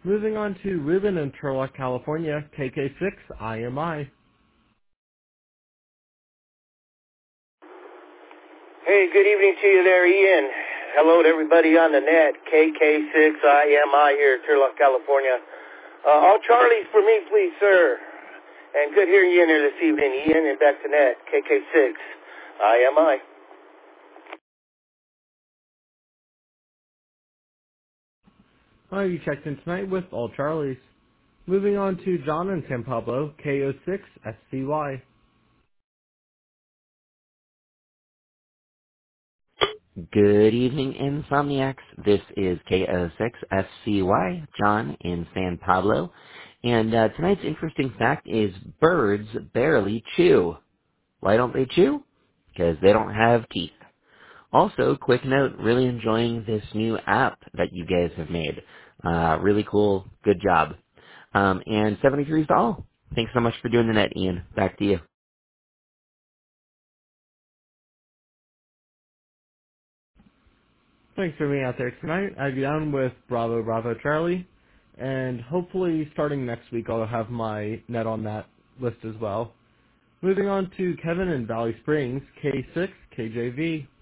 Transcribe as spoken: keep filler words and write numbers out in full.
Moving on to Ruben in Turlock, California, K K six I M I. Hey, good evening to you there, Ian. Hello to everybody on the net. K K six I M I here, Turlock, California. Uh, all Charlies for me, please, sir. And good hearing you in there this evening, Ian, and back to net. K K six I M I. Hi, you checked in tonight with All Charlies. Moving on to John in San Pablo, K O six S C Y. Good evening, Insomniacs. This is K O six S C Y, John in San Pablo. And uh, tonight's interesting fact is birds barely chew. Why don't they chew? Because they don't have teeth. Also, quick note, really enjoying this new app that you guys have made. Uh, really cool. Good job. Um, and seventy-three is all. Thanks so much for doing the net, Ian. Back to you. Thanks for being out there tonight. I'll be down with Bravo Bravo Charlie. And hopefully starting next week I'll have my net on that list as well. Moving on to Kevin in Valley Springs, K six K J V.